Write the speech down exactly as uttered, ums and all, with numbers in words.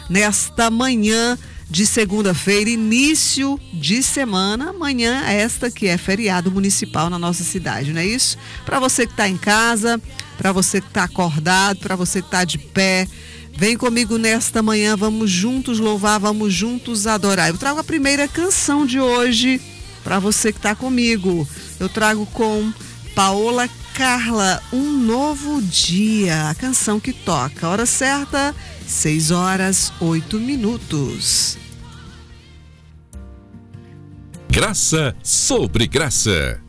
nesta manhã de segunda-feira, início de semana, amanhã esta que é feriado municipal na nossa cidade, não é isso? Para você que está em casa, para você que está acordado, para você que está de pé, vem comigo nesta manhã, vamos juntos louvar, vamos juntos adorar. Eu trago a primeira canção de hoje para você que está comigo. Eu trago com Paola Carla, Um Novo Dia, a canção que toca. Hora certa, seis horas, oito minutos. Graça sobre graça.